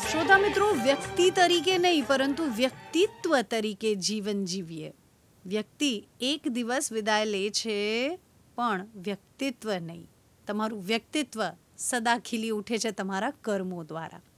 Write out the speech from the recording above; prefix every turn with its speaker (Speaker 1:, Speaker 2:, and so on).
Speaker 1: શ્રોતા મિત્રો, વ્યક્તિ તરીકે નહીં પરંતુ વ્યક્તિત્વ તરીકે જીવન જીવીએ. વ્યક્તિ એક દિવસ વિદાય લે છે, પણ વ્યક્તિત્વ નહીં. તમારું વ્યક્તિત્વ સદા ખીલી ઉઠે છે તમારા કર્મો દ્વારા.